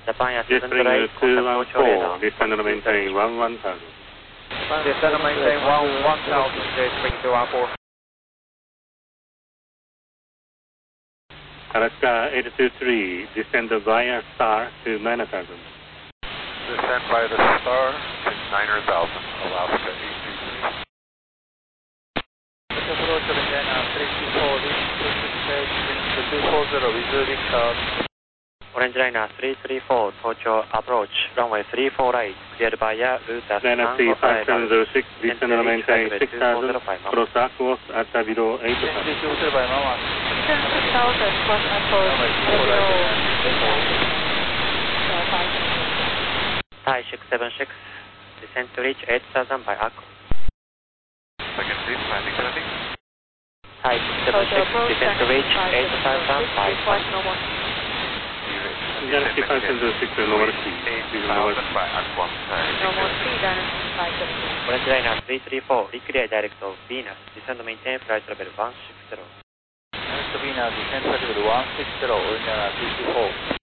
Japan Air Descend 738, contact Tokyo radar. descend and maintain 11,000. Descend and maintain 11,000, J3214. Alaska 823, descend via star to 9,000. Descend by the star to 9,000, Alaska 823. Approach Indiana 324, this 240 with Richard. Orange Liner 334, Tokyo approach, runway 34 right, cleared via route as Dynasty 5706, descend and maintain 6,000, cross Aquos at below 8,000. Descend 6,000, cross Thai 676, descend to reach 8,000 by Aquos. Second please, landing connecting. Thai 676, descend to reach 8,000 by Aquos. Dynasty 5706, normal speed. 8,000 by Aquos. Normal speed, Dynasty 576. Orange Liner 334, reclear direct of Venus, descend maintain flight level 160. Venus, descend flight level 160, Orange Liner 334.